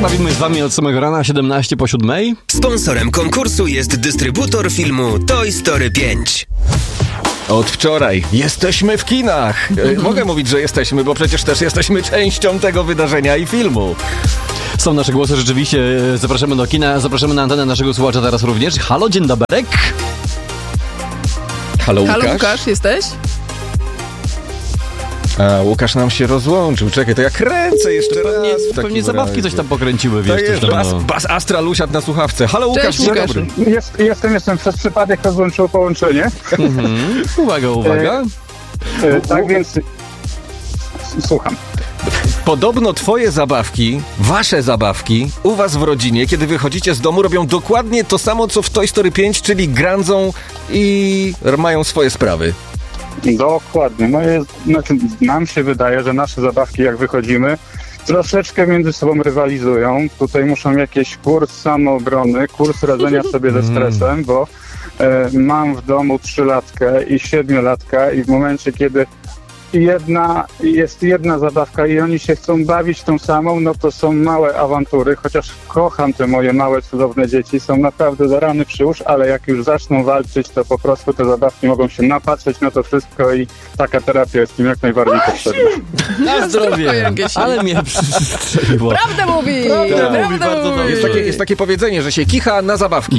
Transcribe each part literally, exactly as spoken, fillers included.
bawimy z wami od samego rana, siedemnaście po siódmej. Sponsorem konkursu jest dystrybutor filmu Toy Story pięć. Od wczoraj jesteśmy w kinach. E, mogę mówić, że jesteśmy, bo przecież też jesteśmy częścią tego wydarzenia i filmu. Są nasze głosy, rzeczywiście. Zapraszamy do kina, zapraszamy na antenę naszego słuchacza teraz również. Halo, dzień dobry. Halo, Łukasz? Halo, Łukasz, jesteś? A, Łukasz nam się rozłączył. Czekaj, to ja kręcę jeszcze Pewnie, raz. w takim pewnie zabawki razie. coś tam pokręciły, wiesz. To jest coś tam, bas, no. bas Astral usiadł na słuchawce. Halo, Łukasz, Cześć, dzień Łukaszu. dobry. Jest, jestem, jestem. Przez przypadek rozłączyło połączenie. Mhm. Uwaga, uwaga. E, tak więc... Słucham. Podobno twoje zabawki, wasze zabawki, u was w rodzinie, kiedy wychodzicie z domu, robią dokładnie to samo, co w Toy Story pięć, czyli grandzą i mają swoje sprawy. Dokładnie. Moje, znaczy, nam się wydaje, że nasze zabawki, jak wychodzimy, troszeczkę między sobą rywalizują. Tutaj muszą jakiś kurs samoobrony, kurs radzenia sobie ze stresem, bo e, mam w domu trzylatkę i siedmiolatka i w momencie, kiedy jedna, jest jedna zabawka i oni się chcą bawić tą samą, no to są małe awantury, chociaż kocham te moje małe, cudowne dzieci, są naprawdę do rany przyłóż, ale jak już zaczną walczyć, to po prostu te zabawki mogą się napatrzeć na to wszystko i taka terapia jest im jak najbardziej potrzebna. Na zdrowie. Ale mnie przystrzeliło. Prawdę mówi! Prawdę Prawdę mówi, bardzo dobrze. Jest takie, jest takie powiedzenie, że się kicha na zabawki.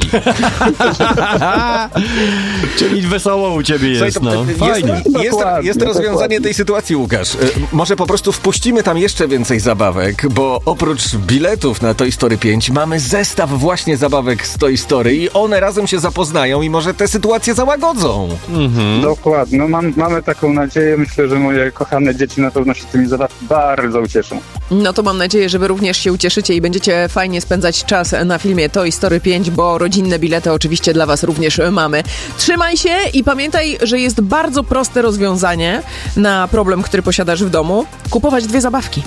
Czyli wesoło u ciebie jest, Słuchaj, to- no. jest, Fajnie. jest, Dokładnie, jest rozwiązanie dokładnie. tej sytuacji, Łukasz. Y, Może po prostu wpuścimy tam jeszcze więcej zabawek, bo oprócz biletów na Toy Story pięć mamy zestaw właśnie zabawek z Toy Story i one razem się zapoznają i może te sytuacje załagodzą. Mhm. Dokładnie. No, mam, mamy taką nadzieję. Myślę, że moje kochane dzieci na pewno się tymi zabawkami bardzo ucieszą. No to mam nadzieję, że wy również się ucieszycie i będziecie fajnie spędzać czas na filmie Toy Story pięć, bo rodzinne bilety oczywiście dla was również mamy. Trzymaj się i pamiętaj, że jest bardzo proste rozwiązanie na problem, który posiadasz w domu. Kupować dwie zabawki.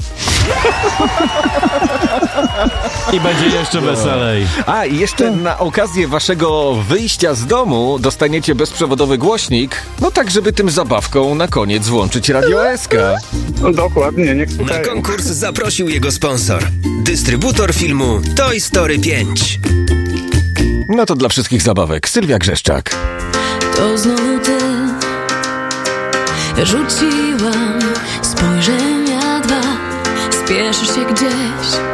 I będzie jeszcze weselej. A, i jeszcze na okazję waszego wyjścia z domu dostaniecie bezprzewodowy głośnik, no tak, żeby tym zabawką na koniec włączyć Radio S K. No, dokładnie, niech Na słuchają. konkurs zaprosił jego sponsor. Dystrybutor filmu Toy Story pięć. No to dla wszystkich zabawek. Sylwia Grzeszczak. To znowu ty. Rzuciłam spojrzenia dwa. Spieszysz się gdzieś.